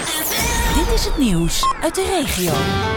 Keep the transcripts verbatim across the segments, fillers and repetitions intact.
Dit is het nieuws uit de regio.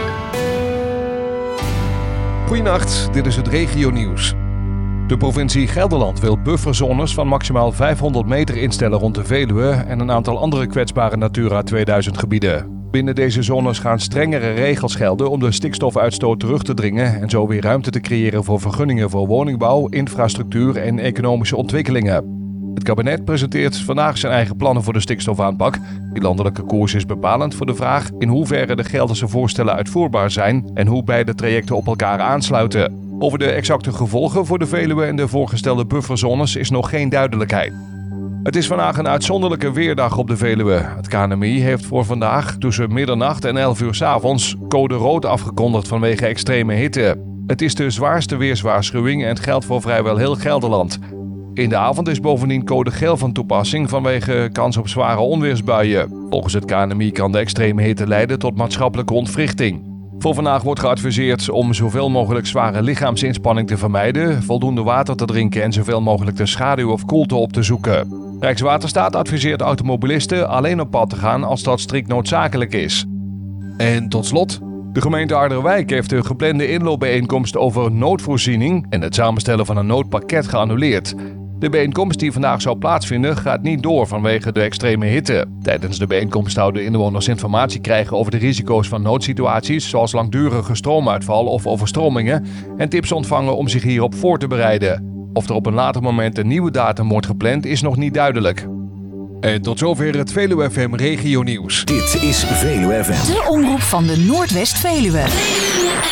Goedenacht, dit is het regionieuws. De provincie Gelderland wil bufferzones van maximaal vijfhonderd meter instellen rond de Veluwe en een aantal andere kwetsbare Natura tweeduizend gebieden. Binnen deze zones gaan strengere regels gelden om de stikstofuitstoot terug te dringen en zo weer ruimte te creëren voor vergunningen voor woningbouw, infrastructuur en economische ontwikkelingen. Het kabinet presenteert vandaag zijn eigen plannen voor de stikstofaanpak. Die landelijke koers is bepalend voor de vraag in hoeverre de Gelderse voorstellen uitvoerbaar zijn en hoe beide trajecten op elkaar aansluiten. Over de exacte gevolgen voor de Veluwe en de voorgestelde bufferzones is nog geen duidelijkheid. Het is vandaag een uitzonderlijke weerdag op de Veluwe. Het K N M I heeft voor vandaag tussen middernacht en elf uur 's avonds code rood afgekondigd vanwege extreme hitte. Het is de zwaarste weerswaarschuwing en het geldt voor vrijwel heel Gelderland. In de avond is bovendien code geel van toepassing vanwege kans op zware onweersbuien. Volgens het K N M I kan de extreme hitte leiden tot maatschappelijke ontwrichting. Voor vandaag wordt geadviseerd om zoveel mogelijk zware lichaamsinspanning te vermijden, voldoende water te drinken en zoveel mogelijk de schaduw of koelte op te zoeken. Rijkswaterstaat adviseert automobilisten alleen op pad te gaan als dat strikt noodzakelijk is. En tot slot, de gemeente Harderwijk heeft de geplande inloopbijeenkomst over noodvoorziening en het samenstellen van een noodpakket geannuleerd. De bijeenkomst die vandaag zou plaatsvinden gaat niet door vanwege de extreme hitte. Tijdens de bijeenkomst zouden inwoners informatie krijgen over de risico's van noodsituaties, zoals langdurige stroomuitval of overstromingen, en tips ontvangen om zich hierop voor te bereiden. Of er op een later moment een nieuwe datum wordt gepland is nog niet duidelijk. En tot zover het Veluwe F M Regionieuws. Dit is Veluwe F M. De omroep van de Noordwest-Veluwe.